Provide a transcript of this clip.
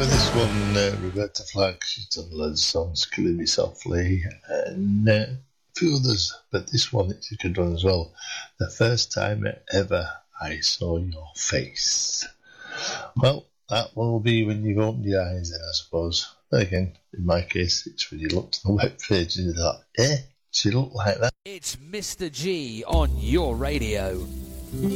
with this one, Roberta Flack. She's done loads of songs, Killing Me Softly, and a few others, but this one is a good one as well. The First Time Ever I Saw Your Face. Well, that will be when you've opened your eyes then, I suppose. But again, in my case, it's when you look to the web page and you're like, she look like that. It's Mr. G on your radio.